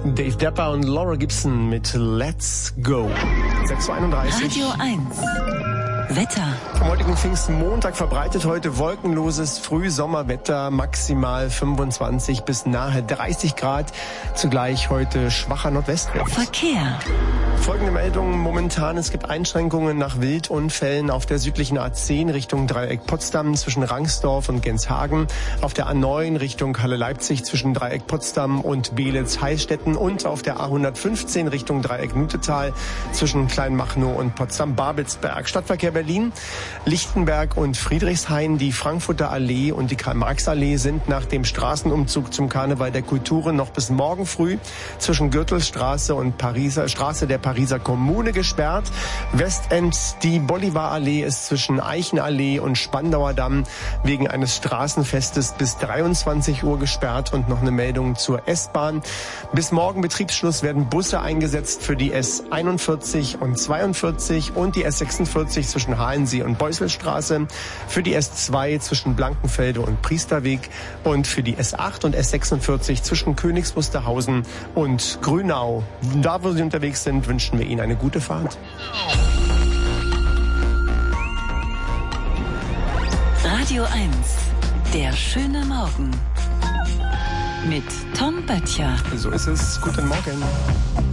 Dave Depper und Laura Gibson mit Let's Go. 6:31 Radio 1. Wetter. Am heutigen Pfingstmontag verbreitet heute wolkenloses Frühsommerwetter, maximal 25 bis nahe 30 Grad. Zugleich heute schwacher Nordwestwind. Verkehr. Folgende Meldungen momentan. Es gibt Einschränkungen nach Wildunfällen auf der südlichen A10 Richtung Dreieck Potsdam zwischen Rangsdorf und Genshagen. Auf der A9 Richtung Halle-Leipzig zwischen Dreieck Potsdam und Beelitz-Heilstätten. Und auf der A115 Richtung Dreieck Nutetal zwischen Kleinmachnow und Potsdam-Babelsberg. Stadtverkehr Berlin, Lichtenberg und Friedrichshain, die Frankfurter Allee und die Karl-Marx-Allee sind nach dem Straßenumzug zum Karneval der Kulturen noch bis morgen früh zwischen Gürtelstraße und Straße der Pariser Kommune gesperrt. Westend, die Bolivarallee ist zwischen Eichenallee und Spandauer Damm wegen eines Straßenfestes bis 23 Uhr gesperrt. Und noch eine Meldung zur S-Bahn. Bis morgen Betriebsschluss werden Busse eingesetzt für die S41 und 42 und die S46 zwischen Halensee und Beuselstraße, für die S2 zwischen Blankenfelde und Priesterweg und für die S8 und S46 zwischen Königs Wusterhausen und Grünau. Da, wo Sie unterwegs sind, wünschen wir Ihnen eine gute Fahrt. Radio 1. Der schöne Morgen. Mit Tom Böttcher. So ist es. Guten Morgen.